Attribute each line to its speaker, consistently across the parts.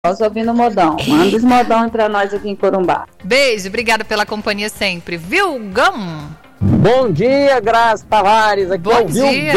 Speaker 1: Nós ouvindo o modão. Manda os modão pra nós aqui em Corumbá.
Speaker 2: Beijo, obrigada pela companhia sempre. Vilgão.
Speaker 3: Bom dia, Graça Tavares. Aqui
Speaker 2: Bom
Speaker 3: é o
Speaker 2: dia.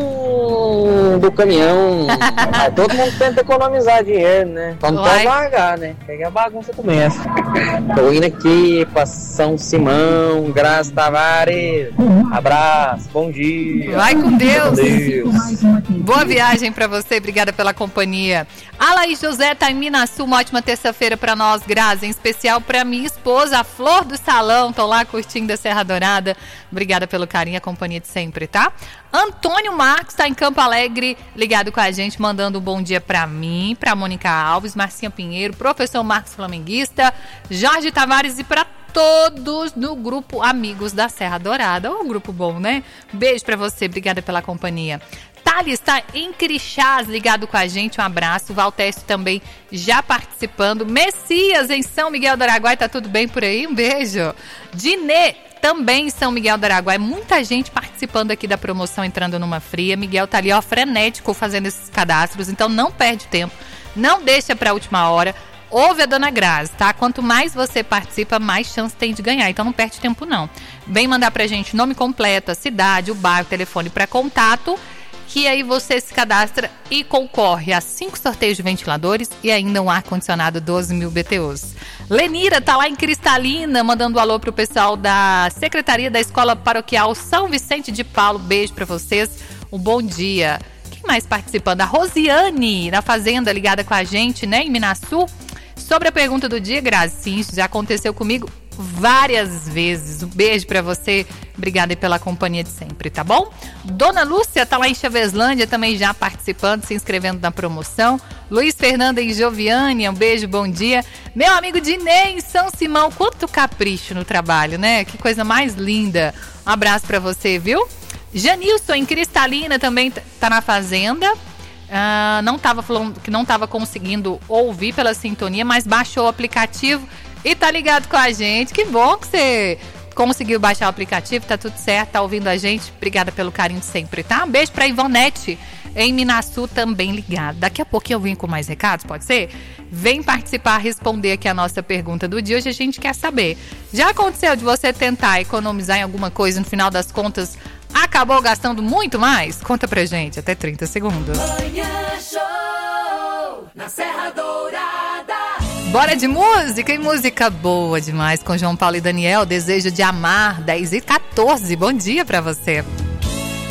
Speaker 3: Vilgão do caminhão. Mas todo mundo tenta economizar dinheiro, né? Só não pode largar, né? Que aí a bagunça começa. Tô indo aqui pra São Simão, Graça Tavares. Abraço, bom dia.
Speaker 2: Vai com Deus.
Speaker 3: Com Deus.
Speaker 2: Boa viagem pra você, obrigada pela companhia. A Laís José tá em Minasul, uma ótima terça-feira pra nós, Graça, em especial pra minha esposa, a Flor do Salão, tô lá curtindo a Serra Dourada. Obrigada pelo carinho e a companhia de sempre, tá? Antônio Marcos tá em Campo Alegre, ligado com a gente, mandando um bom dia pra mim, pra Mônica Alves, Marcinha Pinheiro, professor Marcos Flamenguista, Jorge Tavares e pra todos no grupo Amigos da Serra Dourada. Um grupo bom, né? Beijo pra você, obrigada pela companhia. Thales está em Crixás, ligado com a gente, um abraço. Valteste também já participando. Messias em São Miguel do Araguaia, tá tudo bem por aí? Um beijo. Dinê também em São Miguel do Araguaia, muita gente participando aqui da promoção Entrando Numa Fria. Miguel tá ali, ó, frenético fazendo esses cadastros, então não perde tempo, não deixa pra última hora. Ouve a Dona Grazi, tá? Quanto mais você participa, mais chance tem de ganhar, então não perde tempo não. Vem mandar pra gente nome completo, a cidade, o bairro, o telefone pra contato, que aí você se cadastra e concorre a 5 sorteios de ventiladores e ainda um ar-condicionado 12.000 BTUs. Lenira tá lá em Cristalina, mandando um alô pro pessoal da Secretaria da Escola Paroquial São Vicente de Paulo. Beijo pra vocês, um bom dia. Quem mais participando? A Rosiane, na Fazenda, ligada com a gente, né, em Minasul. Sobre a pergunta do dia, Grazi, sim, isso já aconteceu comigo várias vezes. Um beijo pra você, obrigada aí pela companhia de sempre, tá bom? Dona Lúcia tá lá em Chaveslândia também já participando, se inscrevendo na promoção. Luiz Fernando em Joviânia, um beijo, bom dia. Meu amigo Dinei em São Simão, quanto capricho no trabalho, né? Que coisa mais linda. Um abraço pra você, viu? Janilson em Cristalina também tá na Fazenda. Não tava falando que não tava conseguindo ouvir pela sintonia, mas baixou o aplicativo e tá ligado com a gente. Que bom que você conseguiu baixar o aplicativo, tá tudo certo, tá ouvindo a gente. Obrigada pelo carinho de sempre, tá? Um beijo pra Ivonete em Minasul também ligado. Daqui a pouquinho eu venho com mais recados, pode ser? Vem participar, responder aqui a nossa pergunta do dia. Hoje a gente quer saber, já aconteceu de você tentar economizar em alguma coisa, no final das contas acabou gastando muito mais? Conta pra gente, até 30 segundos.
Speaker 4: Manhã Show, na Serra Dourada.
Speaker 2: Bora de música, e música boa demais com João Paulo e Daniel. Desejo de amar, 10h14. Bom dia pra você.